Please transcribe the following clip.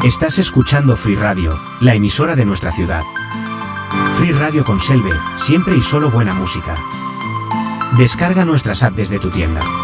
Estás escuchando Free Radio, la emisora de nuestra ciudad. Free Radio con Selve, siempre y solo buena música. Descarga nuestras app desde tu tienda.